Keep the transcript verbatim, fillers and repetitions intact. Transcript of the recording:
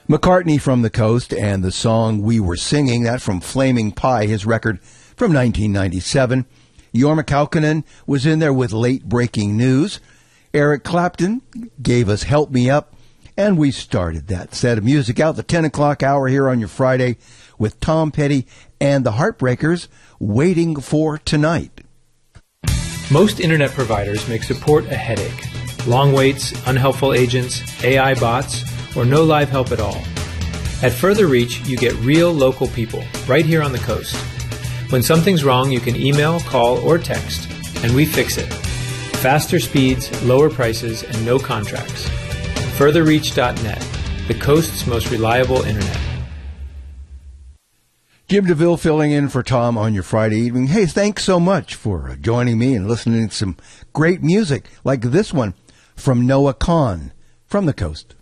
McCartney from the Coast and the song We Were Singing, that from Flaming Pie, his record from nineteen ninety-seven. Jorma Kaukonen was in there with Late Breaking News. Eric Clapton gave us Help Me Up, and we started that set of music out the ten o'clock hour here on your Friday with Tom Petty and the Heartbreakers, Waiting for Tonight. Most internet providers make support a headache. Long waits, unhelpful agents, A I bots, or no live help at all. At Further Reach, you get real local people right here on the coast. When something's wrong, you can email, call, or text, and we fix it. Faster speeds, lower prices, and no contracts. further reach dot net, the coast's most reliable internet. Jim DeVille filling in for Tom on your Friday evening. Hey, thanks so much for joining me and listening to some great music like this one from Noah Kahan from the Coast.